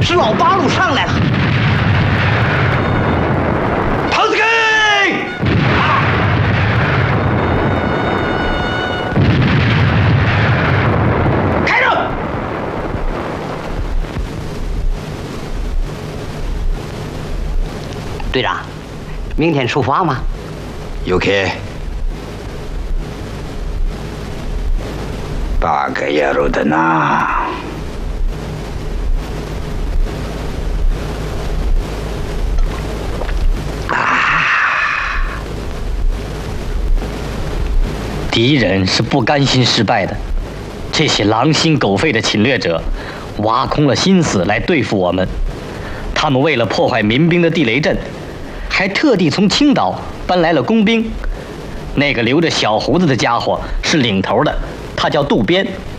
是老八路上来了。 唐子根， 开着。队长，明天出发吗？ 有去。8个月的呢。 敌人是不甘心失败的，这些狼心狗肺的侵略者，挖空了心思来对付我们。他们为了破坏民兵的地雷阵，还特地从青岛搬来了工兵。那个留着小胡子的家伙是领头的，他叫渡边。